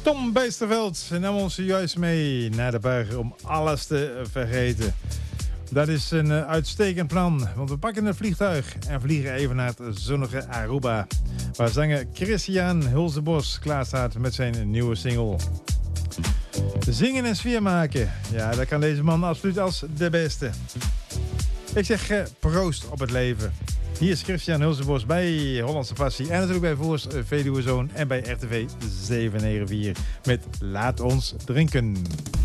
Tom Bijsterveld nam ons juist mee naar de bergen om alles te vergeten. Dat is een uitstekend plan, want we pakken een vliegtuig en vliegen even naar het zonnige Aruba, waar zanger Christian Hulsebos klaar staat met zijn nieuwe single. Zingen en sfeer maken, ja, dat kan deze man absoluut als de beste. Ik zeg proost op het leven. Hier is Christian Hulsebos bij Hollandse Passie en natuurlijk bij Voors Veluwezoon en bij RTV 794 met Laat ons drinken.